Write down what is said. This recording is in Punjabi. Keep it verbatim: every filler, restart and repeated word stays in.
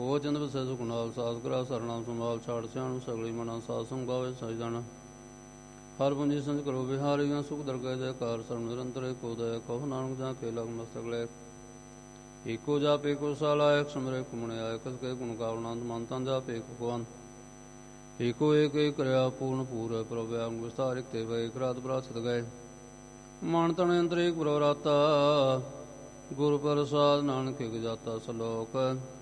ਉਹ ਚੰਦ ਵਸੈ ਸੁਖ ਨਾਲ ਸਾਧ ਕਰਾ ਸਰਣਾ ਸੰਭਾਲ ਛਾੜ ਸਿਆਣ ਸਗਲੀ ਮਨਾ ਸਾਧ ਸੰਗਾਵੇ ਸਹਿ ਜਾਣਾ ਹਰ ਪੁੰਜੀ ਸੰਜ ਕਰੋ ਵਿਹਾਰੀਆਂ ਸੁਖ ਦਰਗਹਿ ਜੈਕਾਰ ਸਰਮ ਨਿਰੰਤਰ ਏਕੋ ਦਇਆ ਕਹੋ ਨਾਨਕ ਜਾਂ ਕੇ ਲਗ ਮਸਤਕ ਲੈ ਏਕੋ ਜਾਪ ਏਕੋ ਸਾਲਾਇਕ ਸਮਰੇ ਕੁਮਣੇ ਆਇ ਕਸ ਕੇ ਗੁਣ ਗਾਵਨੰਦ ਮਨ ਤਨ ਜਾਪ ਏਕ ਭਗਵਾਨ ਏਕੋ ਏਕ ਏਕ ਕਰਿਆ ਪੂਰਨ ਪੂਰ ਪ੍ਰਭ ਅੰਗ ਵਿਸਤਾਰਿਕ ਤੇ ਵੇ ਇੱਕ ਰਾਤ ਬਰਾਸਤ ਗਏ ਮਨ ਤਨ ਅੰਤਰ ਏਕ ਬਰੋ ਰਾਤਾ ਗੁਰ ਪ੍ਰਸਾਦ ਨਾਨਕ ਇਕ ਜਾਤਾ ਸਲੋਕ